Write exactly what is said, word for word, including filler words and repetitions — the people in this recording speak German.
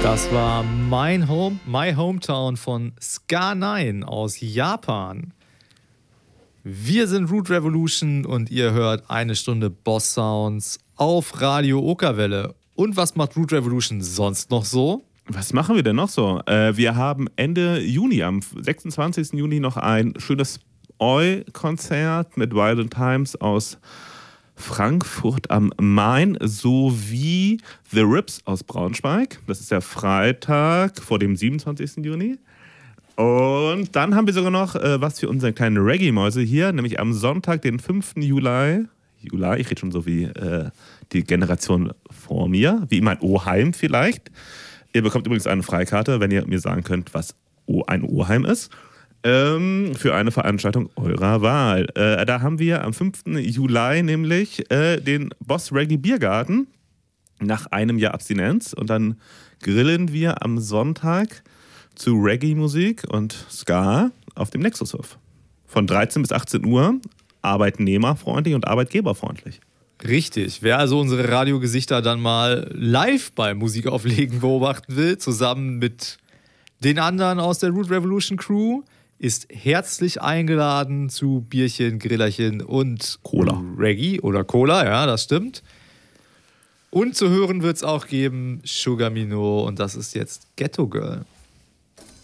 Das war mein Home, My Hometown von Ska neun aus Japan. Wir sind Root Revolution und ihr hört eine Stunde Boss Sounds auf Radio Okerwelle. Und was macht Root Revolution sonst noch so? Was machen wir denn noch so? Äh, wir haben Ende Juni, am sechsundzwanzigsten Juni, noch ein schönes Oi-Konzert mit Violent Times aus Frankfurt am Main sowie The Rips aus Braunschweig. Das ist der Freitag vor dem siebenundzwanzigsten Juni. Und dann haben wir sogar noch äh, was für unsere kleinen Reggae-Mäuse hier, nämlich am Sonntag, den fünften Juli. Juli, ich rede schon so wie äh, die Generation vor mir, wie mein Oheim vielleicht. Ihr bekommt übrigens eine Freikarte, wenn ihr mir sagen könnt, was ein Oheim ist, ähm, für eine Veranstaltung eurer Wahl. Äh, da haben wir am fünften Juli nämlich äh, den Boss Reggae Biergarten nach einem Jahr Abstinenz. Und dann grillen wir am Sonntag zu Reggae-Musik und Ska auf dem Nexushof. Von dreizehn bis achtzehn Uhr, arbeitnehmerfreundlich und arbeitgeberfreundlich. Richtig. Wer also unsere Radiogesichter dann mal live beim Musikauflegen beobachten will, zusammen mit den anderen aus der Root Revolution Crew, ist herzlich eingeladen zu Bierchen, Grillerchen und Cola. Reggae oder Cola, ja, das stimmt. Und zu hören wird es auch geben Sugar Minot und das ist jetzt Ghetto Girl.